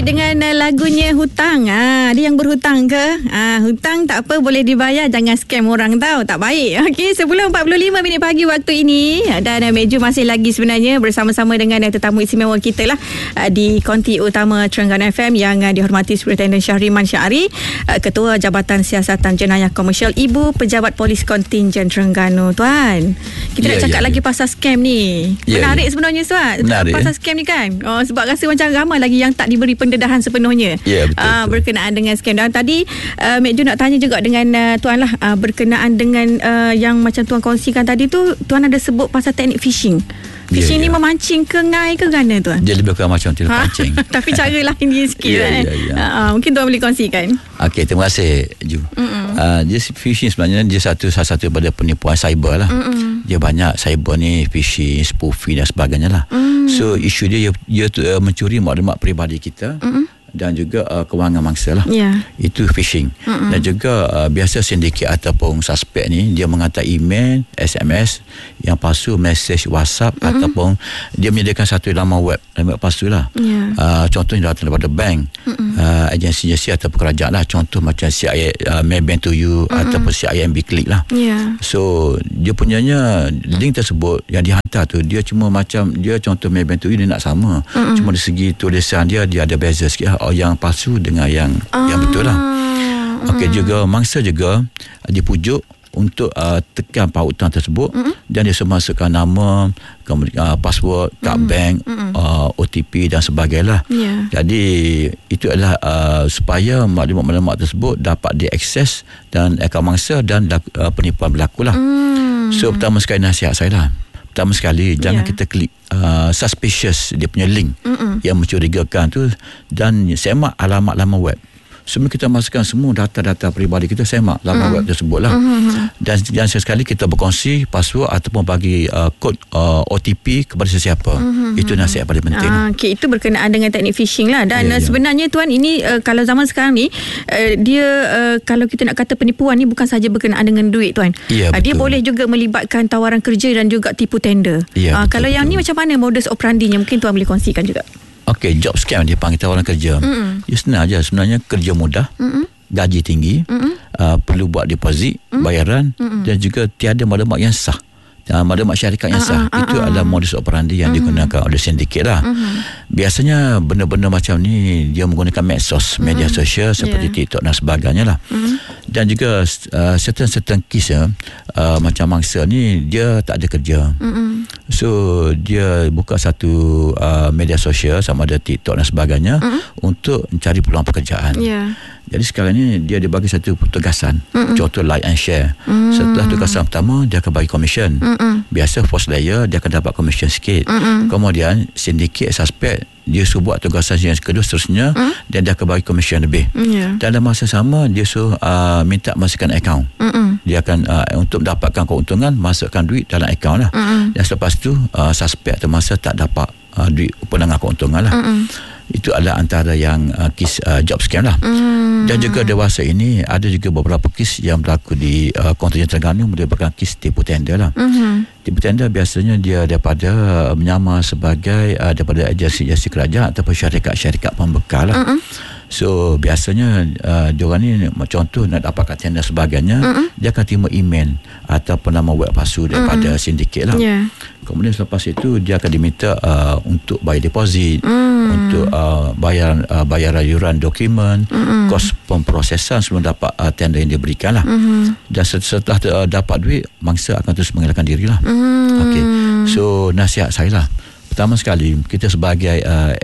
dengan lagunya Hutang. Dia yang berhutang ke? Hutang tak apa, boleh dibayar, jangan scam orang tahu, tak baik. Okey, 10.45 minit pagi waktu ini, dan Mek Ju masih lagi sebenarnya bersama-sama dengan tetamu istimewa kita lah di Konti Utama Terengganu FM yang dihormati Superintendent Syahriman Syahri, Ketua Jabatan Siasatan Jenayah Komersial, Ibu Pejabat Polis Kontingen Terengganu. Tuan, kita nak cakap lagi pasal scam ni. Menarik sebenarnya Tuan, pasal scam ni kan. Sebab rasa macam ramai lagi yang tak diberi pendedahan sepenuhnya berkenaan dengan scam. Dan tadi Mek Ju nak tanya juga dengan Tuan lah, berkenaan dengan yang macam Tuan kongsikan tadi tu. Tuan ada sebut pasal teknik phishing. Phishing ni memancing ke ngai ke gana Tuan? Dia lebih kurang macam tidak pancing. Tapi cara lain dia sikit. Mungkin Tuan boleh kongsikan. Okey, terima kasih Ju. Dia phishing sebenarnya dia salah satu pada penipuan cyber lah. Dia banyak cyber ni, phishing, spoofing dan sebagainya lah. So isu dia mencuri maklumat peribadi kita dan juga kewangan mangsa lah. Itu phishing. Dan juga biasa sindiket ataupun suspek ni dia menghantar email, SMS yang palsu, mesej WhatsApp ataupun dia menyediakan satu laman web palsu lah. Contohnya datang daripada bank, agensi-agensi ataupun kerajaan lah. Contoh macam CIA Maybank to you ataupun CIMB Click lah. So dia punyanya link tersebut yang dihantar tu, dia cuma macam dia contoh Maybank to you dia nak sama. Cuma dari segi tulisan dia ada beza sikit lah. Yang palsu dengan yang betul lah. Okey, juga mangsa juga dipujuk untuk tekan pautan tersebut dan dia masukkan nama, password, kad bank, OTP dan sebagainya. Jadi itu adalah supaya maklumat-maklumat tersebut dapat diakses dan akaun mangsa dan penipuan berlaku lah. So pertama sekali nasihat saya lah, pertama sekali jangan kita klik suspicious dia punya link yang mencurigakan tu, dan semak alamat-alamat web. Sebelum kita masukkan semua data-data peribadi kita, semak laman web tersebut lah. Dan sekali kita berkongsi password ataupun bagi kod OTP kepada sesiapa. Itu nasihat paling penting. Okey, itu berkenaan dengan teknik phishing lah. Dan sebenarnya Tuan, ini kalau zaman sekarang ni dia kalau kita nak kata penipuan ni bukan sahaja berkenaan dengan duit Tuan. Dia boleh juga melibatkan tawaran kerja dan juga tipu tender. Kalau yang ni macam mana modus operandinya, mungkin Tuan boleh kongsikan juga. Okey, job scam dia panggil tawaran kerja. Dia senang aja sebenarnya, kerja mudah, gaji tinggi, perlu buat deposit, bayaran dan juga tiada maklumat yang sah. Maklumat syarikat yang sah. Itu adalah modus operandi yang digunakan oleh sindiket lah. Biasanya benda-benda macam ni dia menggunakan medsos, media sosial seperti TikTok dan sebagainya lah. Dan juga certain kes macam mangsa ni dia tak ada kerja. So dia buka satu media sosial sama ada TikTok dan sebagainya untuk mencari peluang pekerjaan. Jadi sekarang ni dia dibagi satu tugasan. Contoh like and share. Setelah tugasan pertama dia akan bagi komisen. Biasa first layer dia akan dapat komisen sikit. Kemudian sindiket suspek dia suruh buat tugasan yang kedua seterusnya dan dia akan bagi komisen lebih. Dalam masa sama dia suruh minta masukkan akaun. Dia akan untuk mendapatkan keuntungan masukkan duit dalam akaun lah. Dan selepas tu suspek atau masa tak dapat duit penangah keuntungan lah. Itu adalah antara yang kes job scam lah. Dan juga dewasa ini ada juga beberapa kes yang berlaku di kontingen Terengganu merupakan kes tipu tender lah. Tipu tender biasanya dia daripada menyamar sebagai daripada agensi-agensi kerajaan ataupun syarikat-syarikat pembekal lah. So biasanya diorang ni contoh nak dapatkan tender sebagainya, dia akan terima email ataupun nama web palsu daripada sindiket lah. Kemudian selepas itu dia akan diminta untuk bayar deposit, untuk bayar yuran dokumen, kos pemprosesan sebelum dapat tender yang diberikan lah. Dan setelah dapat duit, mangsa akan terus mengelakkan diri lah. Okey. So nasihat saya lah, pertama sekali kita sebagai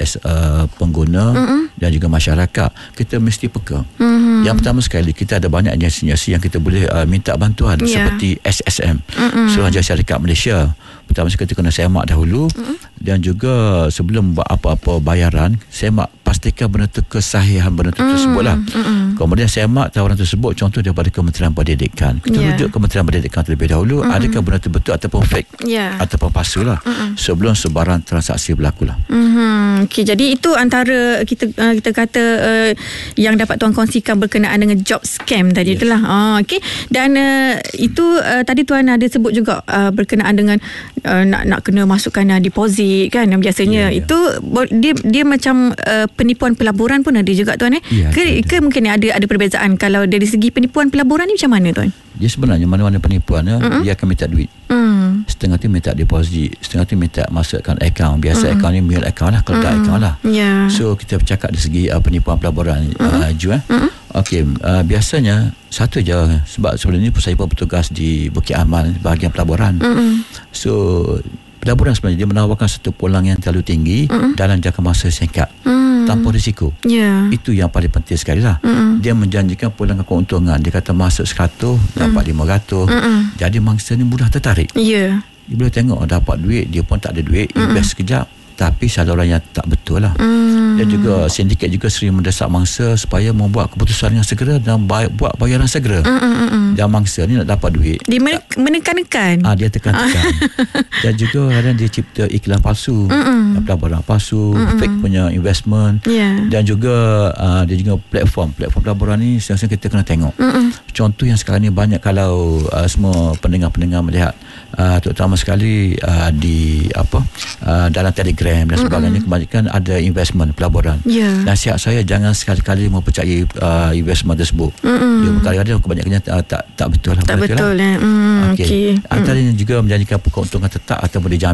pengguna dan juga masyarakat, kita mesti peka. Yang pertama sekali, kita ada banyak agensi-agensi yang kita boleh minta bantuan seperti SSM, Suruhanjaya Syarikat Malaysia. Pertama sekali kita kena semak dahulu dan juga sebelum buat apa-apa bayaran, semak pastikan benda tu kesahihan benda tu tersebut lah. Kemudian semak tawaran tersebut contoh daripada Kementerian Pendidikan. Kita rujuk Kementerian Pendidikan terlebih dahulu, adakah benda tu betul ataupun fake ataupun palsu lah, sebelum sebarang transaksi berlaku lah. Okey, jadi itu antara kita kata yang dapat Tuan kongsikan berkenaan dengan job scam tadi itulah. Okey. Dan itu tadi Tuan ada sebut juga berkenaan dengan nak kena masukkan deposit kan, biasanya itu dia macam penipuan pelaburan pun ada juga tuan Ya, ke mungkin ada perbezaan kalau dari segi penipuan pelaburan ni macam mana tuan? Dia sebenarnya mana-mana penipuan dia akan minta duit. Setengah tu minta deposit, setengah tu minta masukkan akaun. Biasa akaun ni mule akaun lah, keledak akaun lah. Yeah. So kita bercakap dari segi penipuan pelaburan Ju. Okey, biasanya satu je, sebab sebelum ni saya pun bertugas di Bukit Aman bahagian pelaburan. So pelaburan sebenarnya dia menawarkan satu pulang yang terlalu tinggi dalam jangka masa singkat tanpa risiko. Itu yang paling penting sekali lah. Dia menjanjikan pulangan keuntungan. Dia kata masuk 100 dapat 500. Jadi mangsa ni mudah tertarik. Dia boleh tengok dapat duit, dia pun tak ada duit, invest sekejap, tapi saluran yang tak betul lah. Dan juga sindiket juga sering mendesak mangsa supaya membuat keputusan yang segera dan buat bayaran segera. Dan mangsa ni nak dapat duit, dia menekan-nekan. Dia tekan-tekan. Dan juga kadang dia cipta iklan palsu, pelaburan palsu, fake punya investment. Dan juga dia juga platform pelaburan ni seharusnya kita kena tengok. Contoh yang sekarang ni banyak, kalau semua pendengar-pendengar melihat, terutama sekali di dalam Telegram dan sebagainya, kebanyakan ada investment pelaburan. Nasihat saya, jangan sekali-kali mempercayai investment tersebut. Dia kadang-kadang kebanyakannya tak betul lah. Tak betul lah. Antaranya juga menjanjikan keuntungan tetap ataupun dijamin